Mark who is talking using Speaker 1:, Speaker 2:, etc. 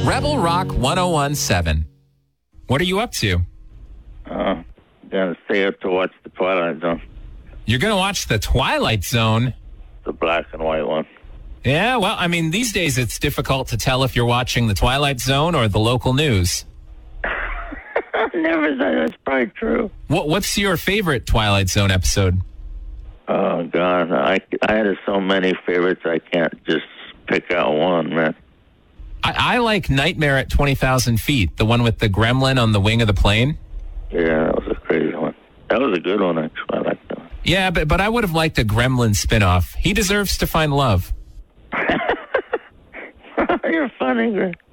Speaker 1: Rebel Rock 1017. What are you up to?
Speaker 2: Gonna stay up to watch the Twilight Zone,
Speaker 1: You're going to watch The Twilight Zone?
Speaker 2: the black and white one.
Speaker 1: Yeah, well, I mean, these days it's difficult to tell if you're watching The Twilight Zone or the local news.
Speaker 2: I never said that's probably true.
Speaker 1: What's your favorite Twilight Zone episode?
Speaker 2: Oh God, I had so many favorites. I can't just pick out one, man.
Speaker 1: I like Nightmare at 20,000 Feet, the one with the gremlin on the wing of the plane.
Speaker 2: Yeah, that was a crazy one. That was a good one, actually. I like that one.
Speaker 1: Yeah, but I would have liked a gremlin spinoff. He deserves to find love.
Speaker 2: You're funny, Greg.